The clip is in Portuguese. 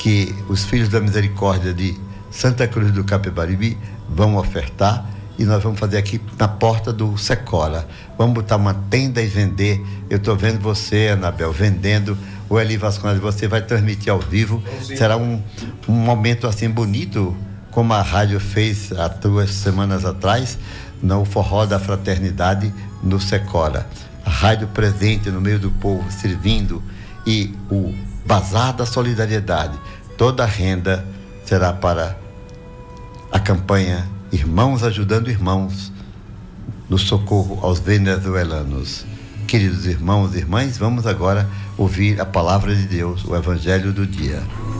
que os Filhos da Misericórdia de Santa Cruz do Capibaribe vão ofertar, e nós vamos fazer aqui na porta do Secora. Vamos botar uma tenda e vender. Eu estou vendo você, Anabel, vendendo. O Eli Vasconcelos, você vai transmitir ao vivo. Será um momento assim bonito, como a rádio fez há 2 semanas atrás, no Forró da Fraternidade, no Secora. A rádio presente no meio do povo, servindo, e o Bazar da Solidariedade. Toda a renda será para a campanha Irmãos Ajudando Irmãos, no socorro aos venezuelanos. Queridos irmãos e irmãs, vamos agora ouvir a palavra de Deus, o Evangelho do dia.